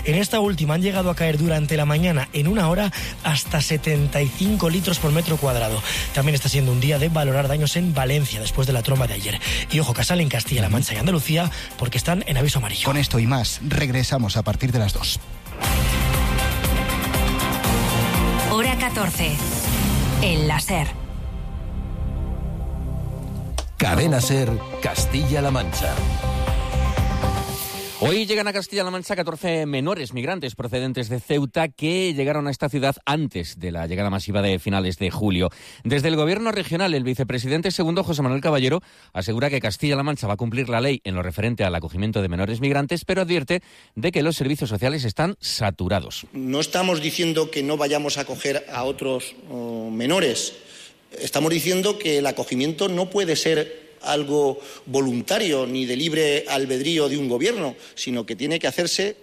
En esta última han llegado a caer durante la mañana en una hora hasta 75 litros por metro cuadrado. También está siendo un día de valorar daños en Valencia después de la tromba de ayer. Y ojo, Casal en Castilla-La Mancha y Andalucía porque están en aviso amarillo. Con esto y más, regresamos a partir de las 2. Hora 14. El láser. Cadena SER, Castilla-La Mancha. Hoy llegan a Castilla-La Mancha 14 menores migrantes procedentes de Ceuta que llegaron a esta ciudad antes de la llegada masiva de finales de julio. Desde el Gobierno regional, el vicepresidente segundo, José Manuel Caballero, asegura que Castilla-La Mancha va a cumplir la ley en lo referente al acogimiento de menores migrantes, pero advierte de que los servicios sociales están saturados. No estamos diciendo que no vayamos a acoger a otros menores. Estamos diciendo que el acogimiento no puede ser algo voluntario ni de libre albedrío de un gobierno, sino que tiene que hacerse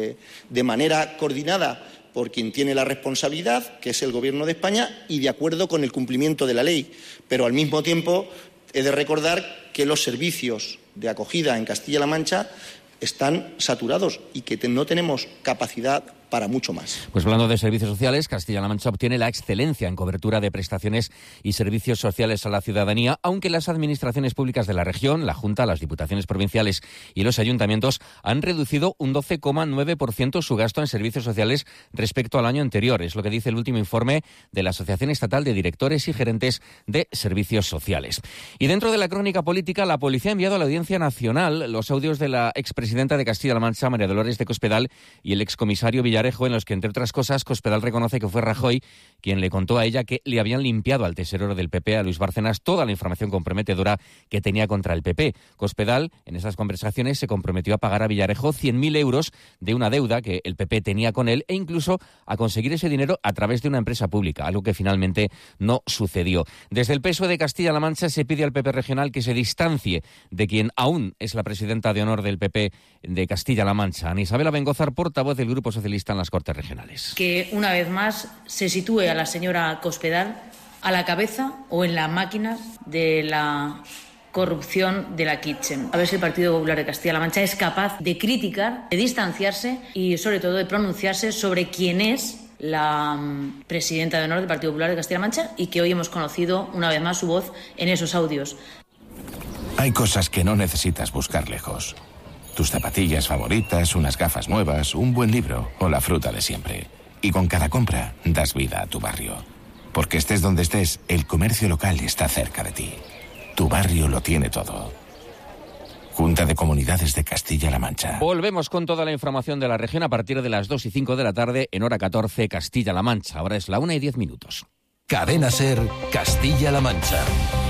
de manera coordinada por quien tiene la responsabilidad, que es el Gobierno de España, y de acuerdo con el cumplimiento de la ley. Pero al mismo tiempo he de recordar que los servicios de acogida en Castilla-La Mancha están saturados y que no tenemos capacidad para mucho más. Pues hablando de servicios sociales, Castilla-La Mancha obtiene la excelencia en cobertura de prestaciones y servicios sociales a la ciudadanía, aunque las administraciones públicas de la región, la Junta, las diputaciones provinciales y los ayuntamientos han reducido un 12,9% su gasto en servicios sociales respecto al año anterior. Es lo que dice el último informe de la Asociación Estatal de Directores y Gerentes de Servicios Sociales. Y dentro de la crónica política, la policía ha enviado a la Audiencia Nacional los audios de la expresidenta de Castilla-La Mancha, María Dolores de Cospedal, y el excomisario Villarejo, en los que, entre otras cosas, Cospedal reconoce que fue Rajoy quien le contó a ella que le habían limpiado al tesorero del PP, a Luis Bárcenas, toda la información comprometedora que tenía contra el PP. Cospedal, en esas conversaciones, se comprometió a pagar a Villarejo 100.000 euros de una deuda que el PP tenía con él e incluso a conseguir ese dinero a través de una empresa pública, algo que finalmente no sucedió. Desde el PSOE de Castilla-La Mancha se pide al PP regional que se distancie de quien aún es la presidenta de honor del PP de Castilla-La Mancha, Ana Isabel Bengozar, portavoz del Grupo Socialista en las Cortes Regionales. Que una vez más se sitúe a la señora Cospedal a la cabeza o en la máquina de la corrupción de la Kitchen. A ver si el Partido Popular de Castilla-La Mancha es capaz de criticar, de distanciarse y sobre todo de pronunciarse sobre quién es la presidenta de honor del Partido Popular de Castilla-La Mancha y que hoy hemos conocido una vez más su voz en esos audios. Hay cosas que no necesitas buscar lejos. Tus zapatillas favoritas, unas gafas nuevas, un buen libro o la fruta de siempre. Y con cada compra das vida a tu barrio. Porque estés donde estés, el comercio local está cerca de ti. Tu barrio lo tiene todo. Junta de Comunidades de Castilla-La Mancha. Volvemos con toda la información de la región a partir de las 2:05 de la tarde en hora 14, Castilla-La Mancha. Ahora es la 1:10. Cadena SER, Castilla-La Mancha.